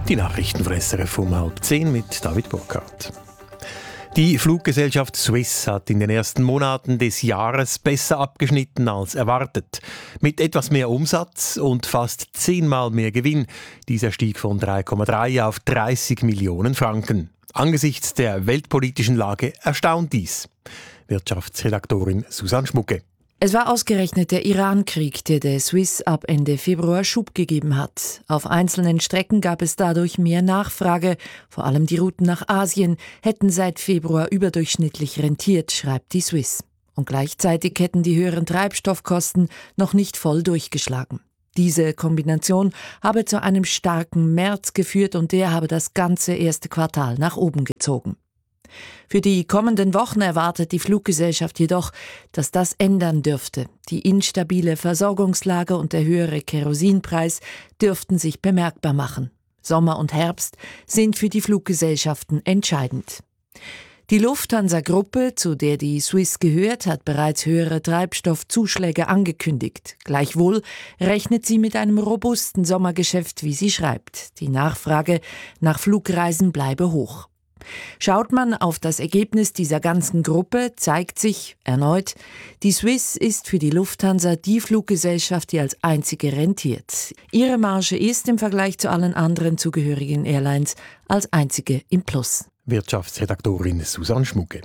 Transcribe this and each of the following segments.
Die Nachrichten von SRF um 9:30 mit David Burkhardt. Die Fluggesellschaft Swiss hat in den ersten Monaten des Jahres besser abgeschnitten als erwartet. Mit etwas mehr Umsatz und fast 10-mal mehr Gewinn. Dieser stieg von 3,3 auf 30 Millionen Franken. Angesichts der weltpolitischen Lage erstaunt dies. Wirtschaftsredaktorin Susanne Schmucke. Es war ausgerechnet der Iran-Krieg, der Swiss ab Ende Februar Schub gegeben hat. Auf einzelnen Strecken gab es dadurch mehr Nachfrage. Vor allem die Routen nach Asien hätten seit Februar überdurchschnittlich rentiert, schreibt die Swiss. Und gleichzeitig hätten die höheren Treibstoffkosten noch nicht voll durchgeschlagen. Diese Kombination habe zu einem starken März geführt und der habe das ganze erste Quartal nach oben gezogen. Für die kommenden Wochen erwartet die Fluggesellschaft jedoch, dass das ändern dürfte. Die instabile Versorgungslage und der höhere Kerosinpreis dürften sich bemerkbar machen. Sommer und Herbst sind für die Fluggesellschaften entscheidend. Die Lufthansa-Gruppe, zu der die Swiss gehört, hat bereits höhere Treibstoffzuschläge angekündigt. Gleichwohl rechnet sie mit einem robusten Sommergeschäft, wie sie schreibt. Die Nachfrage nach Flugreisen bleibe hoch. Schaut man auf das Ergebnis dieser ganzen Gruppe, zeigt sich erneut, die Swiss ist für die Lufthansa die Fluggesellschaft, die als einzige rentiert. Ihre Marge ist im Vergleich zu allen anderen zugehörigen Airlines als einzige im Plus. Wirtschaftsredaktorin Susanne Schmucke.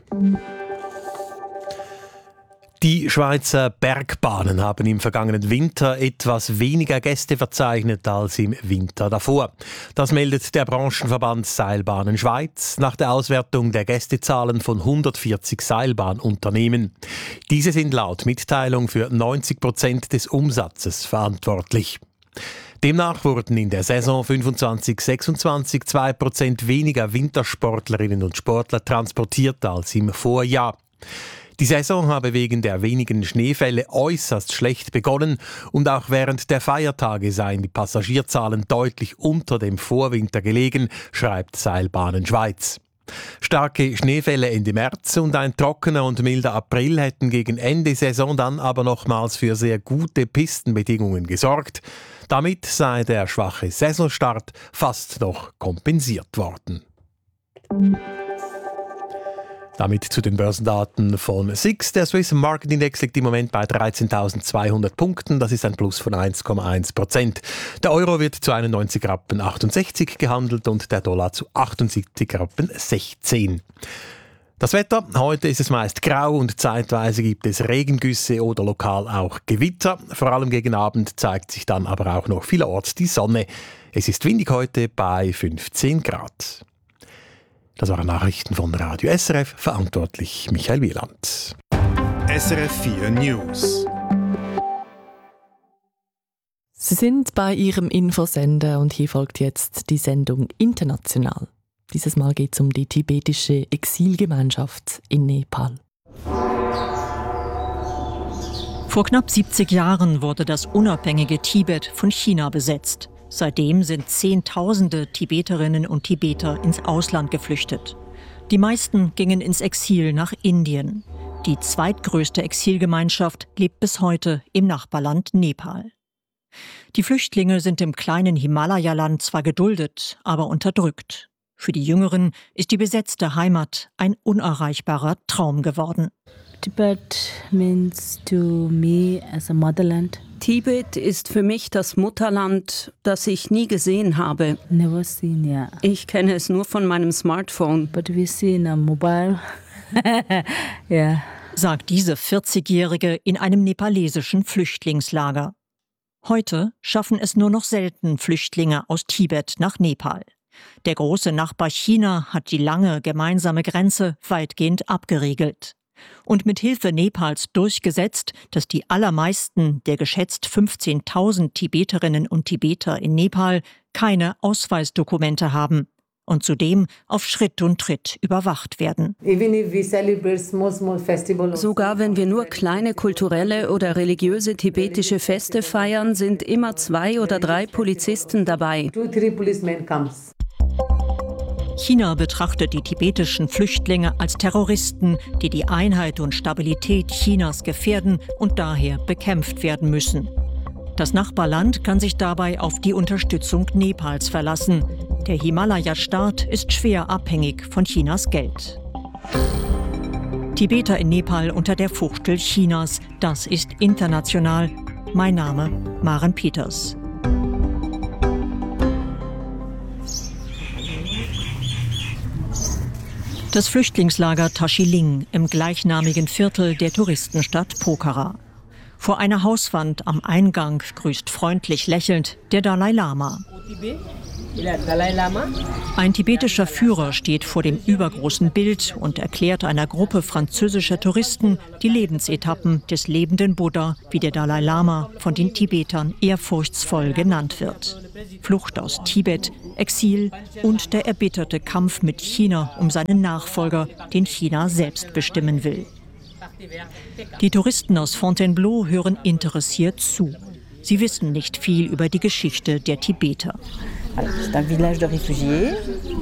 Die Schweizer Bergbahnen haben im vergangenen Winter etwas weniger Gäste verzeichnet als im Winter davor. Das meldet der Branchenverband Seilbahnen Schweiz nach der Auswertung der Gästezahlen von 140 Seilbahnunternehmen. Diese sind laut Mitteilung für 90% des Umsatzes verantwortlich. Demnach wurden in der Saison 25/26 2% weniger Wintersportlerinnen und Sportler transportiert als im Vorjahr. Die Saison habe wegen der wenigen Schneefälle äußerst schlecht begonnen und auch während der Feiertage seien die Passagierzahlen deutlich unter dem Vorwinter gelegen, schreibt Seilbahnen Schweiz. Starke Schneefälle Ende März und ein trockener und milder April hätten gegen Ende Saison dann aber nochmals für sehr gute Pistenbedingungen gesorgt. Damit sei der schwache Saisonstart fast noch kompensiert worden. Damit zu den Börsendaten von SIX. Der Swiss Market Index liegt im Moment bei 13.200 Punkten. Das ist ein Plus von 1,1%. Der Euro wird zu 91,68 Rappen gehandelt und der Dollar zu 78,16 Rappen. Das Wetter, heute ist es meist grau und zeitweise gibt es Regengüsse oder lokal auch Gewitter. Vor allem gegen Abend zeigt sich dann aber auch noch vielerorts die Sonne. Es ist windig heute bei 15 Grad. Das waren Nachrichten von Radio SRF, verantwortlich Michael Wieland. SRF 4 News. Sie sind bei Ihrem Infosender und hier folgt jetzt die Sendung International. Dieses Mal geht es um die tibetische Exilgemeinschaft in Nepal. Vor knapp 70 Jahren wurde das unabhängige Tibet von China besetzt. Seitdem sind Zehntausende Tibeterinnen und Tibeter ins Ausland geflüchtet. Die meisten gingen ins Exil nach Indien. Die zweitgrößte Exilgemeinschaft lebt bis heute im Nachbarland Nepal. Die Flüchtlinge sind im kleinen Himalaya-Land zwar geduldet, aber unterdrückt. Für die Jüngeren ist die besetzte Heimat ein unerreichbarer Traum geworden. Tibet means to me as a motherland. Tibet ist für mich das Mutterland, das ich nie gesehen habe. Never seen, yeah. Ich kenne es nur von meinem Smartphone. But we see in a mobile. Yeah. Sagt diese 40-Jährige in einem nepalesischen Flüchtlingslager. Heute schaffen es nur noch selten Flüchtlinge aus Tibet nach Nepal. Der große Nachbar China hat die lange gemeinsame Grenze weitgehend abgeriegelt. Und mit Hilfe Nepals durchgesetzt, dass die allermeisten der geschätzt 15.000 Tibeterinnen und Tibeter in Nepal keine Ausweisdokumente haben und zudem auf Schritt und Tritt überwacht werden. Sogar wenn wir nur kleine kulturelle oder religiöse tibetische Feste feiern, sind immer 2 oder 3 Polizisten dabei. China betrachtet die tibetischen Flüchtlinge als Terroristen, die die Einheit und Stabilität Chinas gefährden und daher bekämpft werden müssen. Das Nachbarland kann sich dabei auf die Unterstützung Nepals verlassen. Der Himalaya-Staat ist schwer abhängig von Chinas Geld. Tibeter in Nepal unter der Fuchtel Chinas, das ist international. Mein Name Maren Peters. Das Flüchtlingslager Tashiling im gleichnamigen Viertel der Touristenstadt Pokhara. Vor einer Hauswand am Eingang grüßt freundlich lächelnd der Dalai Lama. Ein tibetischer Führer steht vor dem übergroßen Bild und erklärt einer Gruppe französischer Touristen die Lebensetappen des lebenden Buddha, wie der Dalai Lama von den Tibetern ehrfurchtsvoll genannt wird. Flucht aus Tibet, Exil und der erbitterte Kampf mit China um seinen Nachfolger, den China selbst bestimmen will. Die Touristen aus Fontainebleau hören interessiert zu. Sie wissen nicht viel über die Geschichte der Tibeter. C'est un village de réfugiés.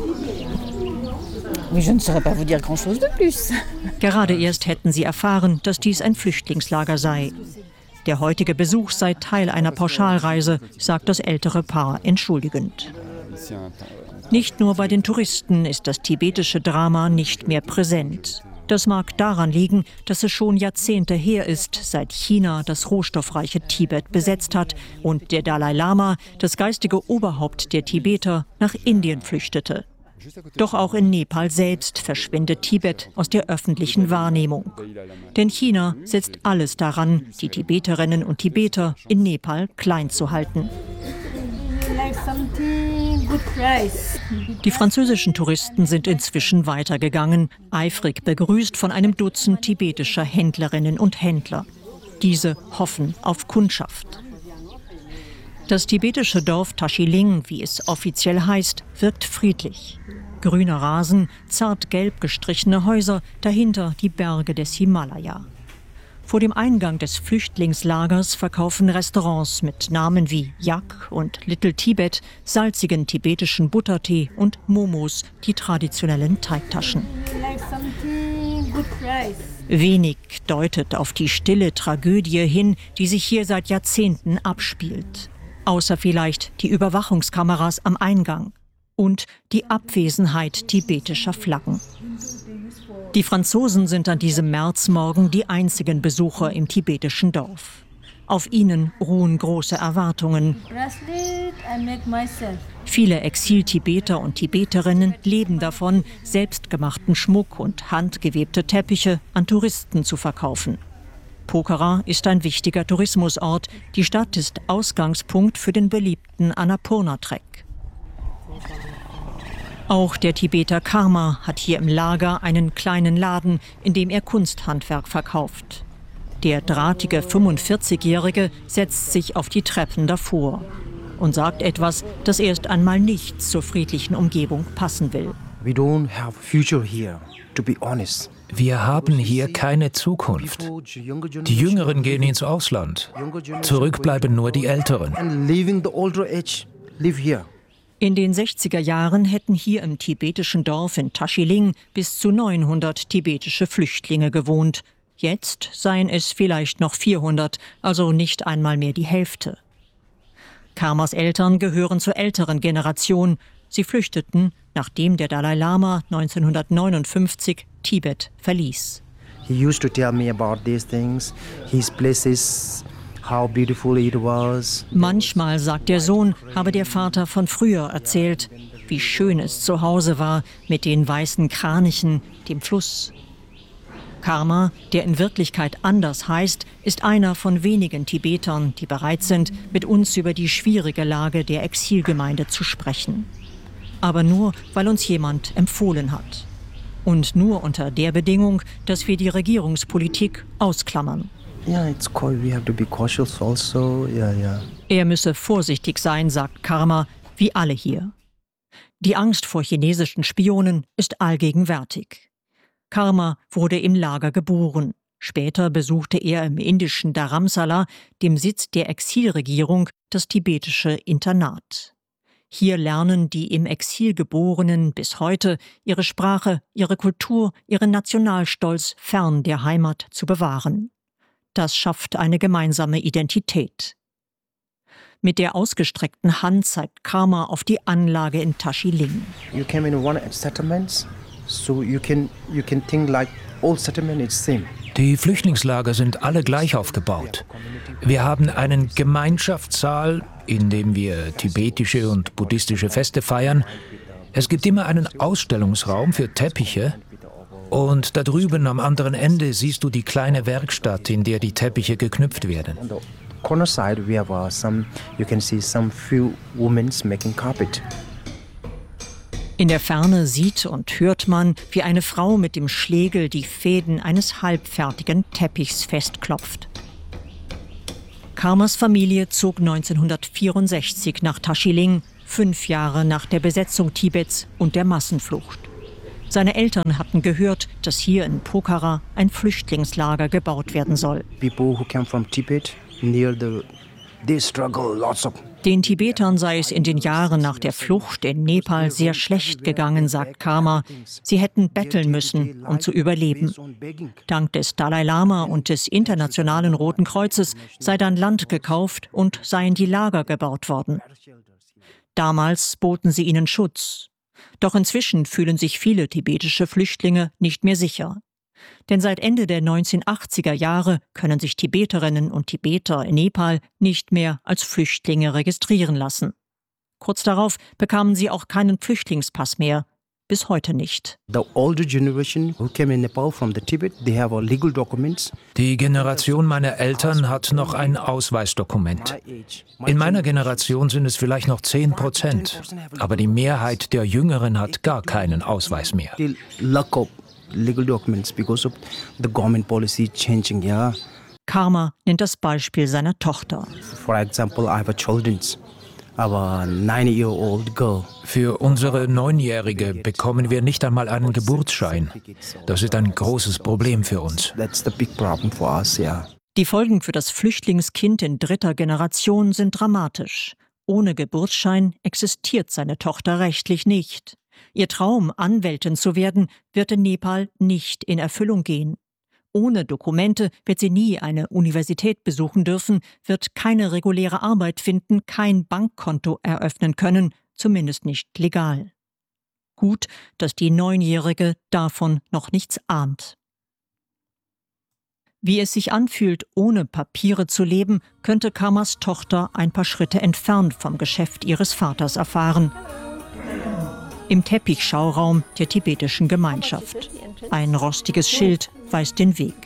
Mais je ne saurais pas vous dire grand-chose de plus. Gerade erst hätten sie erfahren, dass dies ein Flüchtlingslager sei. Der heutige Besuch sei Teil einer Pauschalreise, sagt das ältere Paar entschuldigend. Nicht nur bei den Touristen ist das tibetische Drama nicht mehr präsent. Das mag daran liegen, dass es schon Jahrzehnte her ist, seit China das rohstoffreiche Tibet besetzt hat und der Dalai Lama, das geistige Oberhaupt der Tibeter, nach Indien flüchtete. Doch auch in Nepal selbst verschwindet Tibet aus der öffentlichen Wahrnehmung. Denn China setzt alles daran, die Tibeterinnen und Tibeter in Nepal klein zu halten. Die französischen Touristen sind inzwischen weitergegangen, eifrig begrüßt von einem Dutzend tibetischer Händlerinnen und Händler. Diese hoffen auf Kundschaft. Das tibetische Dorf Tashiling, wie es offiziell heißt, wirkt friedlich. Grüner Rasen, zart gelb gestrichene Häuser, dahinter die Berge des Himalaya. Vor dem Eingang des Flüchtlingslagers verkaufen Restaurants mit Namen wie Yak und Little Tibet salzigen tibetischen Buttertee und Momos, die traditionellen Teigtaschen. Wenig deutet auf die stille Tragödie hin, die sich hier seit Jahrzehnten abspielt. Außer vielleicht die Überwachungskameras am Eingang und die Abwesenheit tibetischer Flaggen. Die Franzosen sind an diesem Märzmorgen die einzigen Besucher im tibetischen Dorf. Auf ihnen ruhen große Erwartungen. Viele Exil-Tibeter und Tibeterinnen leben davon, selbstgemachten Schmuck und handgewebte Teppiche an Touristen zu verkaufen. Pokhara ist ein wichtiger Tourismusort. Die Stadt ist Ausgangspunkt für den beliebten Annapurna-Trek. Auch der Tibeter Karma hat hier im Lager einen kleinen Laden, in dem er Kunsthandwerk verkauft. Der drahtige 45-Jährige setzt sich auf die Treppen davor und sagt etwas, das erst einmal nicht zur friedlichen Umgebung passen will. We don't have future here, to be honest. Wir haben hier keine Zukunft. Die Jüngeren gehen ins Ausland. Zurück bleiben nur die Älteren. In den 60er Jahren hätten hier im tibetischen Dorf in Tashiling bis zu 900 tibetische Flüchtlinge gewohnt. Jetzt seien es vielleicht noch 400, also nicht einmal mehr die Hälfte. Karmas Eltern gehören zur älteren Generation. Sie flüchteten, nachdem der Dalai Lama 1959 Tibet verließ. He used to tell me about these things, his places, how beautiful it was. Manchmal, sagt der Sohn, habe der Vater von früher erzählt, wie schön es zu Hause war mit den weißen Kranichen, dem Fluss. Karma, der in Wirklichkeit anders heißt, ist einer von wenigen Tibetern, die bereit sind, mit uns über die schwierige Lage der Exilgemeinde zu sprechen. Aber nur, weil uns jemand empfohlen hat. Und nur unter der Bedingung, dass wir die Regierungspolitik ausklammern. Er müsse vorsichtig sein, sagt Karma, wie alle hier. Die Angst vor chinesischen Spionen ist allgegenwärtig. Karma wurde im Lager geboren. Später besuchte er im indischen Dharamsala, dem Sitz der Exilregierung, das tibetische Internat. Hier lernen die im Exil Geborenen bis heute ihre Sprache, ihre Kultur, ihren Nationalstolz fern der Heimat zu bewahren. Das schafft eine gemeinsame Identität. Mit der ausgestreckten Hand zeigt Karma auf die Anlage in Tachiling. You came in one settlement, so you can think like all settlement is same. Die Flüchtlingslager sind alle gleich aufgebaut. Wir haben einen Gemeinschaftssaal, in dem wir tibetische und buddhistische Feste feiern. Es gibt immer einen Ausstellungsraum für Teppiche. Und da drüben am anderen Ende siehst du die kleine Werkstatt, in der die Teppiche geknüpft werden. On the corner side we have you can see some few women making carpet. In der Ferne sieht und hört man, wie eine Frau mit dem Schlegel die Fäden eines halbfertigen Teppichs festklopft. Karmas Familie zog 1964 nach Tachiling, 5 Jahre nach der Besetzung Tibets und der Massenflucht. Seine Eltern hatten gehört, dass hier in Pokhara ein Flüchtlingslager gebaut werden soll. People who came from Tibet they struggle lots of. Den Tibetern sei es in den Jahren nach der Flucht in Nepal sehr schlecht gegangen, sagt Karma. Sie hätten betteln müssen, um zu überleben. Dank des Dalai Lama und des Internationalen Roten Kreuzes sei dann Land gekauft und seien die Lager gebaut worden. Damals boten sie ihnen Schutz. Doch inzwischen fühlen sich viele tibetische Flüchtlinge nicht mehr sicher. Denn seit Ende der 1980er Jahre können sich Tibeterinnen und Tibeter in Nepal nicht mehr als Flüchtlinge registrieren lassen. Kurz darauf bekamen sie auch keinen Flüchtlingspass mehr, bis heute nicht. Die Generation meiner Eltern hat noch ein Ausweisdokument. In meiner Generation sind es vielleicht noch 10%, aber die Mehrheit der Jüngeren hat gar keinen Ausweis mehr. Legal documents because of the government policy changing, yeah. Karma nennt das Beispiel seiner Tochter. For example, I have a children's. Aber 9-year-old girl. Für unsere 9-Jährige bekommen wir nicht einmal einen Geburtsschein. Das ist ein großes Problem für uns. That's the big problem for us, yeah. Die Folgen für das Flüchtlingskind in 3. Generation sind dramatisch. Ohne Geburtsschein existiert seine Tochter rechtlich nicht. Ihr Traum, Anwältin zu werden, wird in Nepal nicht in Erfüllung gehen. Ohne Dokumente wird sie nie eine Universität besuchen dürfen, wird keine reguläre Arbeit finden, kein Bankkonto eröffnen können, zumindest nicht legal. Gut, dass die 9-Jährige davon noch nichts ahnt. Wie es sich anfühlt, ohne Papiere zu leben, könnte Karmas Tochter ein paar Schritte entfernt vom Geschäft ihres Vaters erfahren. Im Teppichschauraum der tibetischen Gemeinschaft. Ein rostiges Schild weist den Weg.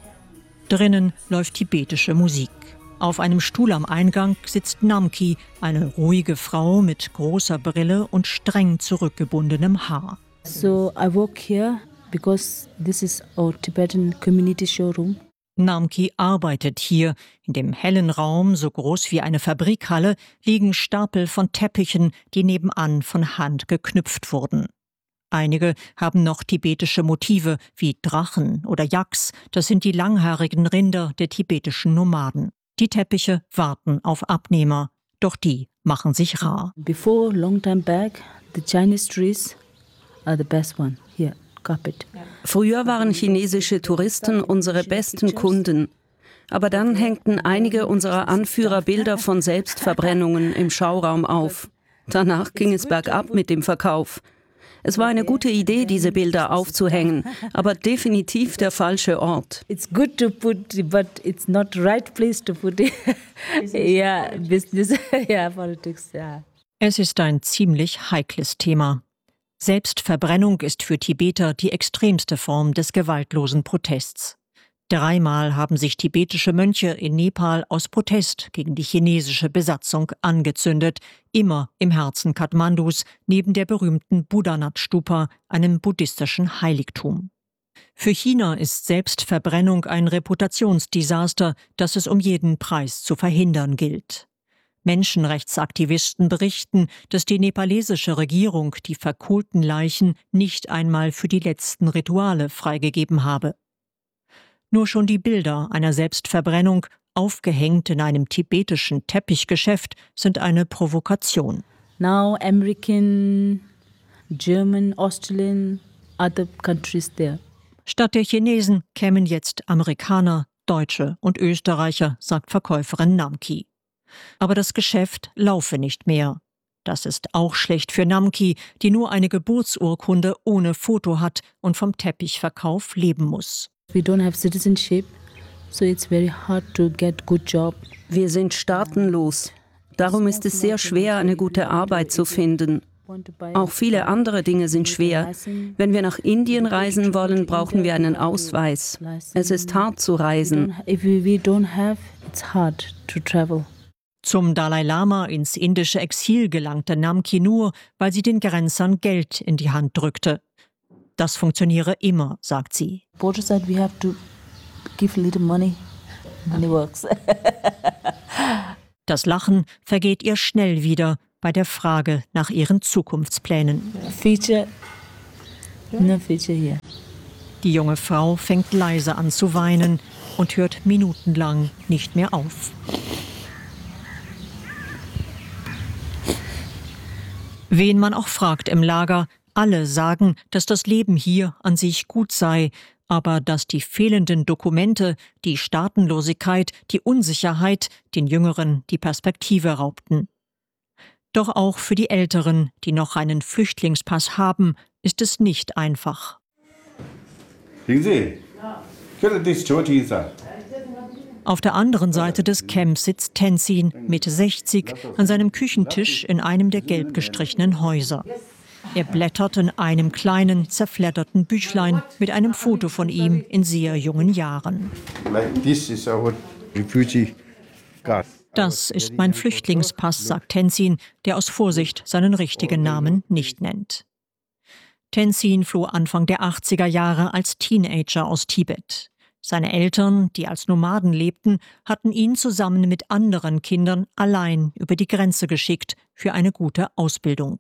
Drinnen läuft tibetische Musik. Auf einem Stuhl am Eingang sitzt Namki, eine ruhige Frau mit großer Brille und streng zurückgebundenem Haar. So I work here because this is our Tibetan community showroom. Namki arbeitet hier. In dem hellen Raum, so groß wie eine Fabrikhalle, liegen Stapel von Teppichen, die nebenan von Hand geknüpft wurden. Einige haben noch tibetische Motive wie Drachen oder Yaks, das sind die langhaarigen Rinder der tibetischen Nomaden. Die Teppiche warten auf Abnehmer, doch die machen sich rar. Before long time back, the Chinese trees are the best one here. Carpet. Früher waren chinesische Touristen unsere besten Kunden. Aber dann hängten einige unserer Anführer Bilder von Selbstverbrennungen im Schauraum auf. Danach ging es bergab mit dem Verkauf. Es war eine gute Idee, diese Bilder aufzuhängen, aber definitiv der falsche Ort. It's good to put, but it's not right place to put it. Yeah, business, yeah, politics, yeah. Es ist ein ziemlich heikles Thema. Selbstverbrennung ist für Tibeter die extremste Form des gewaltlosen Protests. 3-mal haben sich tibetische Mönche in Nepal aus Protest gegen die chinesische Besatzung angezündet, immer im Herzen Kathmandus, neben der berühmten Buddhanath-Stupa, einem buddhistischen Heiligtum. Für China ist Selbstverbrennung ein Reputationsdesaster, das es um jeden Preis zu verhindern gilt. Menschenrechtsaktivisten berichten, dass die nepalesische Regierung die verkohlten Leichen nicht einmal für die letzten Rituale freigegeben habe. Nur schon die Bilder einer Selbstverbrennung, aufgehängt in einem tibetischen Teppichgeschäft, sind eine Provokation. Now American, German, Australian, other countries there. Statt der Chinesen kämen jetzt Amerikaner, Deutsche und Österreicher, sagt Verkäuferin Namki. Aber das Geschäft laufe nicht mehr. Das ist auch schlecht für Namki, die nur eine Geburtsurkunde ohne Foto hat und vom Teppichverkauf leben muss. We don't have citizenship, so it's very hard to get good job. Wir sind staatenlos. Darum ist es sehr schwer, eine gute Arbeit zu finden. Auch viele andere Dinge sind schwer. Wenn wir nach Indien reisen wollen, brauchen wir einen Ausweis. Es ist hart zu reisen. If we don't have, it's hard to travel. Zum Dalai Lama ins indische Exil gelangte Namki nur, weil sie den Grenzern Geld in die Hand drückte. Das funktioniere immer, sagt sie. Porter said we have to give a little money. Money works. Das Lachen vergeht ihr schnell wieder bei der Frage nach ihren Zukunftsplänen. Future, no future here. Die junge Frau fängt leise an zu weinen und hört minutenlang nicht mehr auf. Wen man auch fragt im Lager, alle sagen, dass das Leben hier an sich gut sei, aber dass die fehlenden Dokumente, die Staatenlosigkeit, die Unsicherheit den Jüngeren die Perspektive raubten. Doch auch für die Älteren, die noch einen Flüchtlingspass haben, ist es nicht einfach. Auf der anderen Seite des Camps sitzt Tenzin, Mitte 60, an seinem Küchentisch in einem der gelb gestrichenen Häuser. Er blättert in einem kleinen, zerfledderten Büchlein mit einem Foto von ihm in sehr jungen Jahren. Das ist mein Flüchtlingspass, sagt Tenzin, der aus Vorsicht seinen richtigen Namen nicht nennt. Tenzin floh Anfang der 80er Jahre als Teenager aus Tibet. Seine Eltern, die als Nomaden lebten, hatten ihn zusammen mit anderen Kindern allein über die Grenze geschickt für eine gute Ausbildung.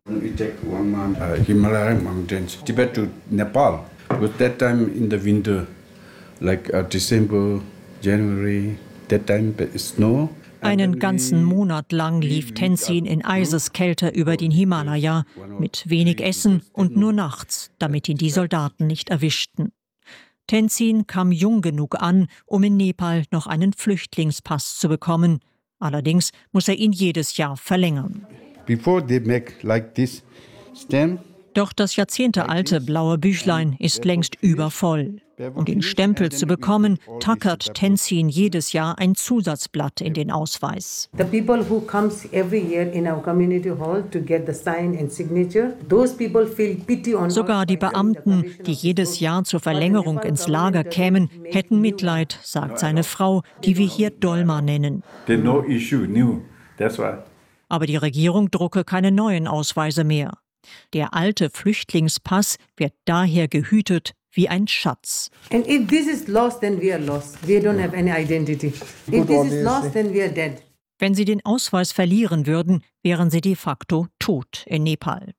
Himalayan mountains, Tibet to Nepal. It was that time in the winter, like December, January, that time snow. Einen ganzen Monat lang lief Tenzin in Eiseskälte über den Himalaya, mit wenig Essen und nur nachts, damit ihn die Soldaten nicht erwischten. Tenzin kam jung genug an, um in Nepal noch einen Flüchtlingspass zu bekommen. Allerdings muss er ihn jedes Jahr verlängern. Before they make like this stamp. Doch das jahrzehntealte blaue Büchlein ist längst übervoll. Um den Stempel zu bekommen, tackert Tenzin jedes Jahr ein Zusatzblatt in den Ausweis. The people who comes every year in our community hall to get the sign and signature, those people feel pity on us. Sogar die Beamten, die jedes Jahr zur Verlängerung ins Lager kämen, hätten Mitleid, sagt seine Frau, die wir hier Dolma nennen. No issue, new. That's why. Aber die Regierung drucke keine neuen Ausweise mehr. Der alte Flüchtlingspass wird daher gehütet wie ein Schatz. And if this is lost, then we are lost. We don't have any identity. If this is lost, then we are dead. Wenn sie den Ausweis verlieren würden, wären sie de facto tot in Nepal.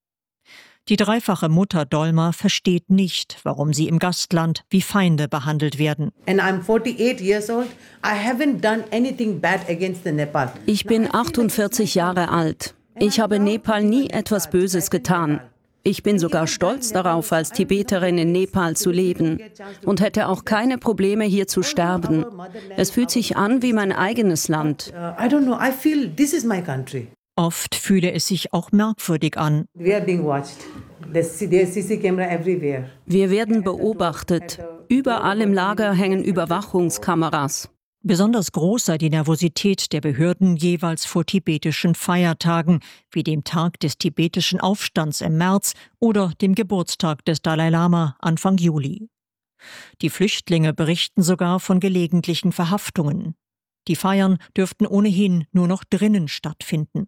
Die dreifache Mutter Dolma versteht nicht, warum sie im Gastland wie Feinde behandelt werden. And I'm 48 years old. I haven't done anything bad against the Nepal. Ich bin 48 Jahre alt. Ich habe Nepal nie etwas Böses getan. Ich bin sogar stolz darauf, als Tibeterin in Nepal zu leben und hätte auch keine Probleme, hier zu sterben. Es fühlt sich an wie mein eigenes Land. I don't know. I feel this is my country. Oft fühle es sich auch merkwürdig an. We are being watched. There's CC camera everywhere. Wir werden beobachtet. Überall im Lager hängen Überwachungskameras. Besonders groß sei die Nervosität der Behörden jeweils vor tibetischen Feiertagen, wie dem Tag des tibetischen Aufstands im März oder dem Geburtstag des Dalai Lama Anfang Juli. Die Flüchtlinge berichten sogar von gelegentlichen Verhaftungen. Die Feiern dürften ohnehin nur noch drinnen stattfinden.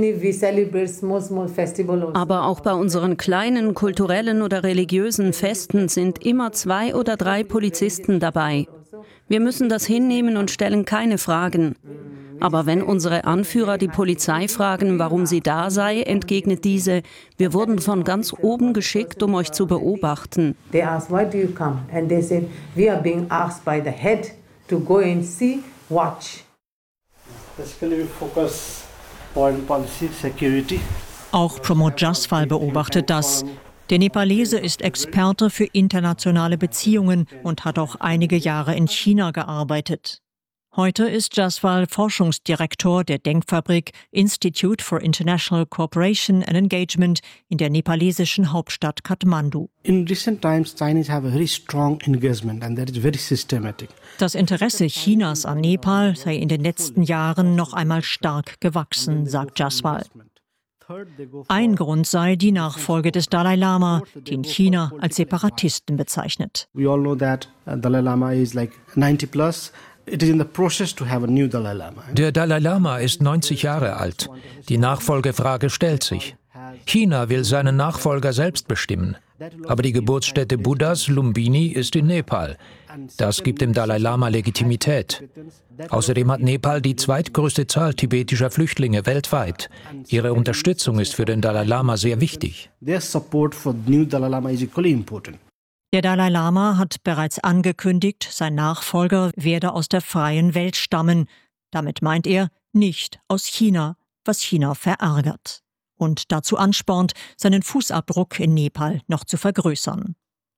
Aber auch bei unseren kleinen kulturellen oder religiösen Festen sind immer 2 oder 3 Polizisten dabei. Wir müssen das hinnehmen und stellen keine Fragen. Aber wenn unsere Anführer die Polizei fragen, warum sie da sei, entgegnet diese: Wir wurden von ganz oben geschickt, um euch zu beobachten. They asked, why do you come? And they said, we are being asked by the head to go and see, watch. Basically we focus on policy, security. Auch Pramod Jaswal beobachtet das. Der Nepalese ist Experte für internationale Beziehungen und hat auch einige Jahre in China gearbeitet. Heute ist Jaswal Forschungsdirektor der Denkfabrik Institute for International Cooperation and Engagement in der nepalesischen Hauptstadt Kathmandu. In recent times, Chinese have a very strong engagement and that is very systematic. Das Interesse Chinas an Nepal sei in den letzten Jahren noch einmal stark gewachsen, sagt Jaswal. Ein Grund sei die Nachfolge des Dalai Lama, den China als Separatisten bezeichnet. We all know that Dalai Lama is like 90 plus. It is in the process to have a new Dalai Lama. Der Dalai Lama ist 90 Jahre alt. Die Nachfolgefrage stellt sich. China will seinen Nachfolger selbst bestimmen. Aber die Geburtsstätte Buddhas, Lumbini, ist in Nepal. Das gibt dem Dalai Lama Legitimität. Außerdem hat Nepal die zweitgrößte Zahl tibetischer Flüchtlinge weltweit. Ihre Unterstützung ist für den Dalai Lama sehr wichtig. Their support for the new Dalai Lama is equally important. Der Dalai Lama hat bereits angekündigt, sein Nachfolger werde aus der freien Welt stammen. Damit meint er nicht aus China, was China verärgert. Und dazu anspornt, seinen Fußabdruck in Nepal noch zu vergrößern.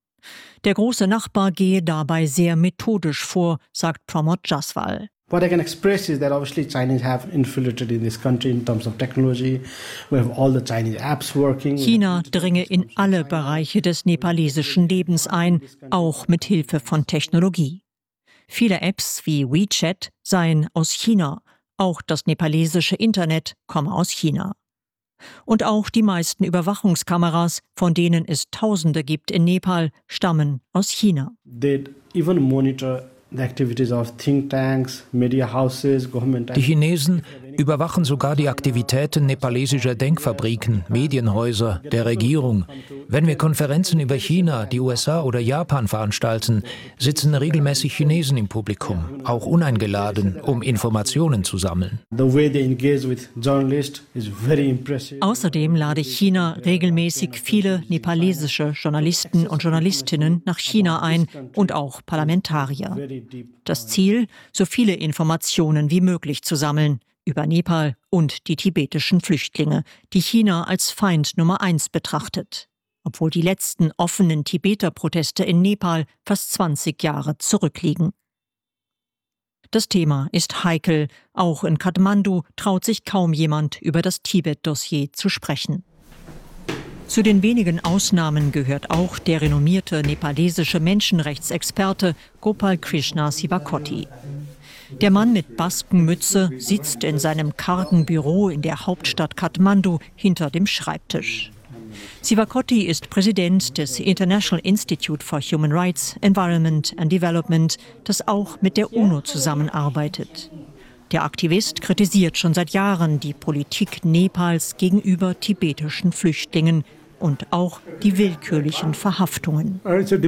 Der große Nachbar gehe dabei sehr methodisch vor, sagt Pramod Jaswal. What I can express is that obviously Chinese have infiltrated in this country in terms of technology. We have all the Chinese apps working. China dringe in alle Bereiche des nepalesischen Lebens ein, auch mit Hilfe von Technologie. Viele Apps wie WeChat seien aus China, auch das nepalesische Internet komme aus China. Und auch die meisten Überwachungskameras, von denen es Tausende gibt in Nepal, stammen aus China. They even monitor the activities of think tanks, media houses, government. Die Chinesen überwachen sogar die Aktivitäten nepalesischer Denkfabriken, Medienhäuser, der Regierung. Wenn wir Konferenzen über China, die USA oder Japan veranstalten, sitzen regelmäßig Chinesen im Publikum, auch uneingeladen, um Informationen zu sammeln. The way they engage with journalists is very impressive. Außerdem lade China regelmäßig viele nepalesische Journalisten und Journalistinnen nach China ein und auch Parlamentarier. Das Ziel, so viele Informationen wie möglich zu sammeln über Nepal und die tibetischen Flüchtlinge, die China als Feind Nummer 1 betrachtet, obwohl die letzten offenen Tibeter-Proteste in Nepal fast 20 Jahre zurückliegen. Das Thema ist heikel. Auch in Kathmandu traut sich kaum jemand, über das Tibet-Dossier zu sprechen. Zu den wenigen Ausnahmen gehört auch der renommierte nepalesische Menschenrechtsexperte Gopal Krishna Sivakoti. Der Mann mit Baskenmütze sitzt in seinem kargen Büro in der Hauptstadt Kathmandu hinter dem Schreibtisch. Sivakoti ist Präsident des International Institute for Human Rights, Environment and Development, das auch mit der UNO zusammenarbeitet. Der Aktivist kritisiert schon seit Jahren die Politik Nepals gegenüber tibetischen Flüchtlingen und auch die willkürlichen Verhaftungen.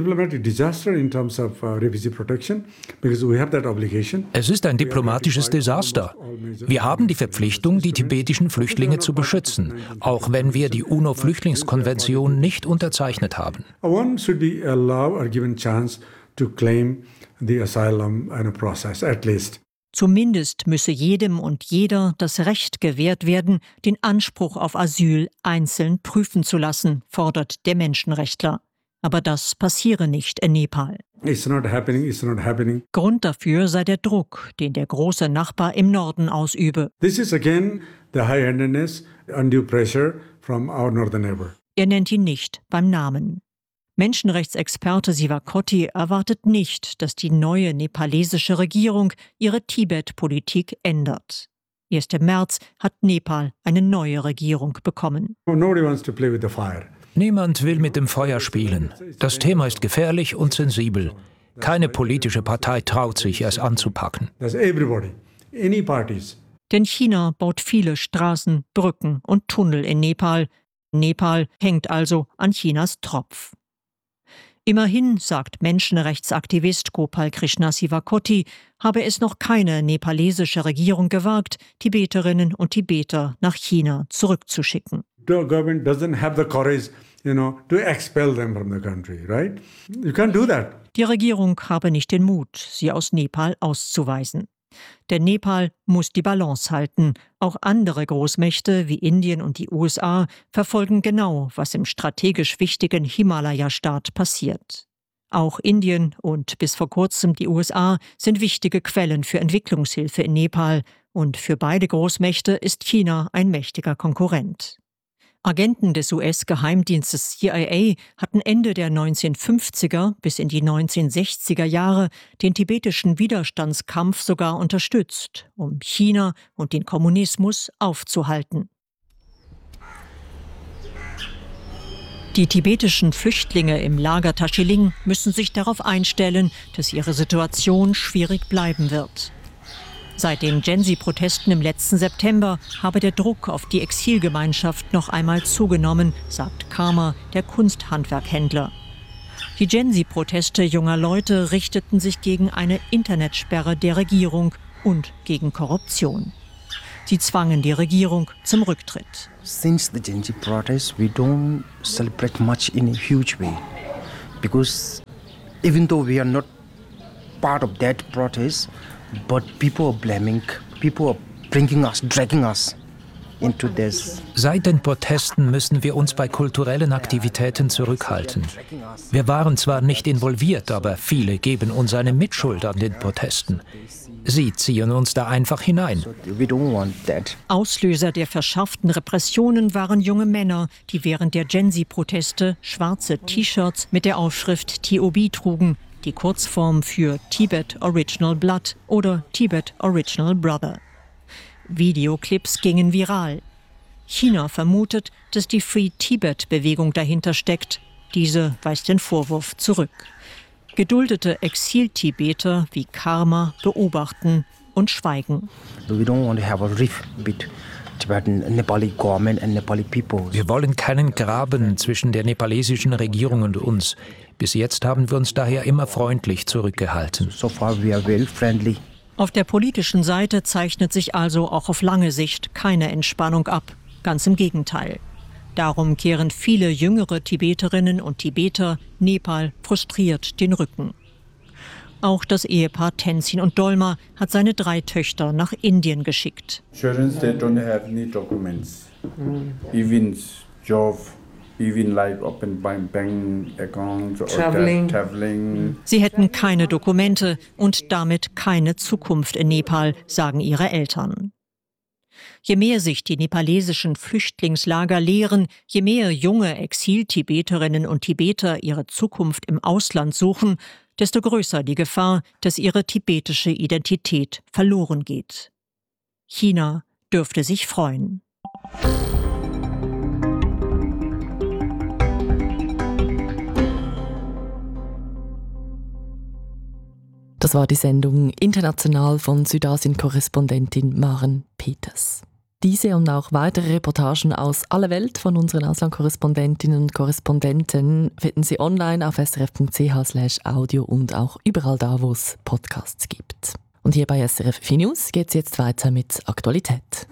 Es ist ein diplomatisches Desaster. Wir haben die Verpflichtung, die tibetischen Flüchtlinge zu beschützen, auch wenn wir die UNO-Flüchtlingskonvention nicht unterzeichnet haben. One should be allowed or given chance to claim the asylum process, at least. Zumindest müsse jedem und jeder das Recht gewährt werden, den Anspruch auf Asyl einzeln prüfen zu lassen, fordert der Menschenrechtler. Aber das passiere nicht in Nepal. It's not happening. Grund dafür sei der Druck, den der große Nachbar im Norden ausübe. This is again the high-handedness, undue pressure from our northern neighbor. Er nennt ihn nicht beim Namen. Menschenrechtsexperte Sivakoti erwartet nicht, dass die neue nepalesische Regierung ihre Tibet-Politik ändert. Erst im März hat Nepal eine neue Regierung bekommen. Nobody wants to play with the fire. Niemand will mit dem Feuer spielen. Das Thema ist gefährlich und sensibel. Keine politische Partei traut sich, es anzupacken. That's everybody, any parties. Denn China baut viele Straßen, Brücken und Tunnel in Nepal. Nepal hängt also an Chinas Tropf. Immerhin, sagt Menschenrechtsaktivist Gopal Krishna Sivakoti, habe es noch keine nepalesische Regierung gewagt, Tibeterinnen und Tibeter nach China zurückzuschicken. The government doesn't have the courage, to expel them from the country, right? You can't do that. Die Regierung habe nicht den Mut, sie aus Nepal auszuweisen. Denn Nepal muss die Balance halten. Auch andere Großmächte wie Indien und die USA verfolgen genau, was im strategisch wichtigen Himalaya-Staat passiert. Auch Indien und bis vor kurzem die USA sind wichtige Quellen für Entwicklungshilfe in Nepal. Und für beide Großmächte ist China ein mächtiger Konkurrent. Agenten des US-Geheimdienstes CIA hatten Ende der 1950er bis in die 1960er Jahre den tibetischen Widerstandskampf sogar unterstützt, um China und den Kommunismus aufzuhalten. Die tibetischen Flüchtlinge im Lager Tachiling müssen sich darauf einstellen, dass ihre Situation schwierig bleiben wird. Seit den Gen-Z-Protesten im letzten September habe der Druck auf die Exilgemeinschaft noch einmal zugenommen, sagt Karma, der Kunsthandwerkhändler. Die Gen-Z-Proteste junger Leute richteten sich gegen eine Internetsperre der Regierung und gegen Korruption. Sie zwangen die Regierung zum Rücktritt. Since the Gen-Z protests, we don't celebrate much in a huge way. Because even though we are not part of that protest, but people are blaming, people are bringing us, dragging us into this. Seit den Protesten müssen wir uns bei kulturellen Aktivitäten zurückhalten. Wir waren zwar nicht involviert, aber viele geben uns eine Mitschuld an den Protesten. Sie ziehen uns da einfach hinein. Auslöser der verschärften Repressionen waren junge Männer, die während der Gen-Z-Proteste schwarze T-Shirts mit der Aufschrift TOB trugen, die Kurzform für Tibet Original Blood oder Tibet Original Brother. Videoclips gingen viral. China vermutet, dass die Free Tibet-Bewegung dahinter steckt. Diese weist den Vorwurf zurück. Geduldete Exil-Tibeter wie Karma beobachten und schweigen. We don't want to have a rift between Tibetan Nepali government and Nepali people. Wir wollen keinen Graben zwischen der nepalesischen Regierung und uns. Bis jetzt haben wir uns daher immer freundlich zurückgehalten. So far we are very friendly. Auf der politischen Seite zeichnet sich also auch auf lange Sicht keine Entspannung ab. Ganz im Gegenteil. Darum kehren viele jüngere Tibeterinnen und Tibeter Nepal frustriert den Rücken. Auch das Ehepaar Tenzin und Dolma hat seine 3 Töchter nach Indien geschickt. Children, they don't have any documents. Even job, even like open bank accounts or traveling. Sie hätten keine Dokumente und damit keine Zukunft in Nepal, sagen ihre Eltern. Je mehr sich die nepalesischen Flüchtlingslager leeren, je mehr junge Exil-Tibeterinnen und Tibeter ihre Zukunft im Ausland suchen, desto größer die Gefahr, dass ihre tibetische Identität verloren geht. China dürfte sich freuen. Das war die Sendung International von Südasien-Korrespondentin Maren Peters. Diese und auch weitere Reportagen aus aller Welt von unseren Auslandkorrespondentinnen und Korrespondenten finden Sie online auf srf.ch/audio und auch überall da, wo es Podcasts gibt. Und hier bei SRF 4 News geht es jetzt weiter mit Aktualität.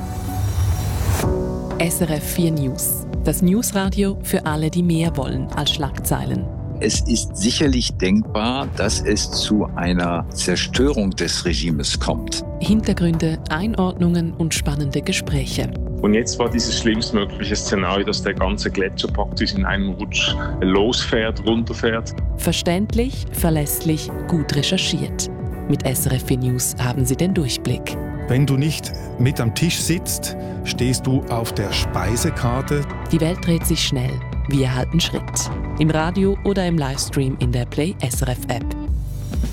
SRF 4 News, das Newsradio für alle, die mehr wollen als Schlagzeilen. Es ist sicherlich denkbar, dass es zu einer Zerstörung des Regimes kommt. Hintergründe, Einordnungen und spannende Gespräche. Und jetzt war dieses schlimmstmögliche Szenario, dass der ganze Gletscher praktisch in einem Rutsch losfährt, runterfährt. Verständlich, verlässlich, gut recherchiert. Mit SRF 4 News haben Sie den Durchblick. Wenn du nicht mit am Tisch sitzt, stehst du auf der Speisekarte. Die Welt dreht sich schnell. Wir halten Schritt. Im Radio oder im Livestream in der Play SRF App.